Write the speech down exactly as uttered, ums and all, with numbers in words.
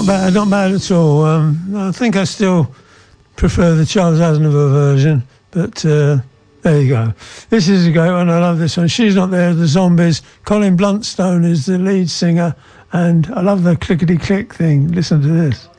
bad, not bad at all. Um, I think I still prefer the Charles Aznavour version, but uh, there you go. This is a great one. I love this one. She's Not There, The Zombies. Colin Bluntstone is the lead singer, and I love the clickety-click thing. Listen to this.